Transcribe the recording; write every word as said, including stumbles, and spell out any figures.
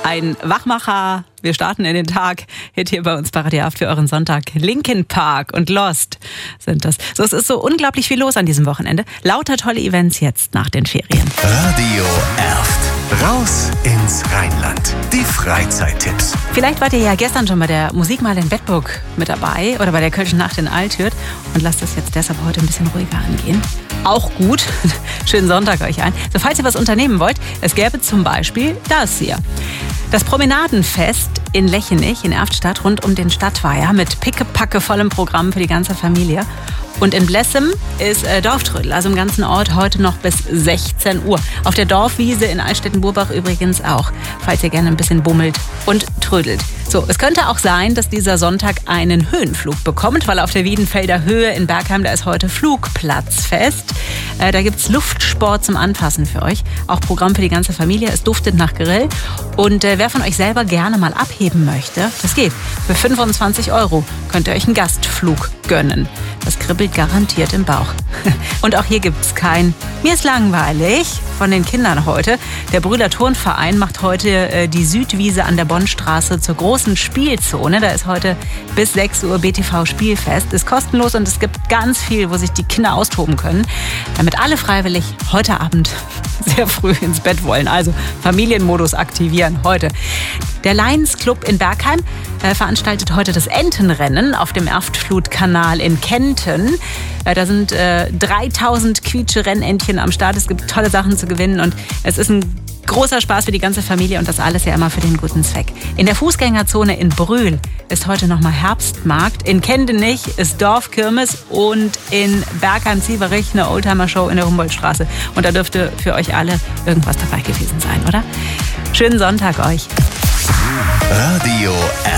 Ein Wachmacher. Wir starten in den Tag. Hit hier bei uns bei Radio Aft für euren Sonntag. Linkin Park und Lost sind das. So, es ist so unglaublich viel los an diesem Wochenende. Lauter tolle Events jetzt nach den Ferien. Radio Aft. Raus ins Rheinland. Die Freizeittipps. Vielleicht wart ihr ja gestern schon bei der Musikmeile in Bedburg mit dabei oder bei der Kölschen Nacht in Altürk und lasst das jetzt deshalb heute ein bisschen ruhiger angehen. Auch gut. Schönen Sonntag euch ein. So, falls ihr was unternehmen wollt, es gäbe zum Beispiel das hier. Das Promenadenfest in Lechenich in Erftstadt rund um den Stadtweiher mit pickepacke vollem Programm für die ganze Familie. Und in Blessem ist äh, Dorftrödel, also im ganzen Ort heute noch bis sechzehn Uhr. Auf der Dorfwiese in Altstetten-Burbach übrigens auch, falls ihr gerne ein bisschen bummelt und trödelt. So, es könnte auch sein, dass dieser Sonntag einen Höhenflug bekommt, weil auf der Wiedenfelder Höhe in Bergheim, da ist heute Flugplatzfest. Äh, da gibt's Luftsport zum Anfassen für euch. Auch Programm für die ganze Familie. Es duftet nach Grill. Und äh, wer von euch selber gerne mal abheben möchte, das geht. Für fünfundzwanzig Euro könnt ihr euch einen Gastflug gönnen. Das kribbelt garantiert im Bauch. Und auch hier gibt's kein "Mir ist langweilig" von den Kindern heute. Der Brüder Turnverein macht heute äh, die Südwiese an der Bonnstraße zur großen Spielzone. Da ist heute bis sechs Uhr B T V-Spielfest. Ist kostenlos und es gibt ganz viel, wo sich die Kinder austoben können, damit alle freiwillig heute Abend sehr früh ins Bett wollen. Also Familienmodus aktivieren heute. Der Lions Club in Bergheim äh, veranstaltet heute das Entenrennen auf dem Erftflutkanal in Kenten. Äh, da sind äh, dreitausend quietsche Rennentchen am Start. Es gibt tolle Sachen zu gewinnen und es ist ein großer Spaß für die ganze Familie und das alles ja immer für den guten Zweck. In der Fußgängerzone in Brühl ist heute nochmal Herbstmarkt. In Kendenich ist Dorfkirmes und in Bergheim-Zieverich eine Oldtimer-Show in der Humboldtstraße. Und da dürfte für euch alle irgendwas dabei gewesen sein, oder? Schönen Sonntag euch. Radio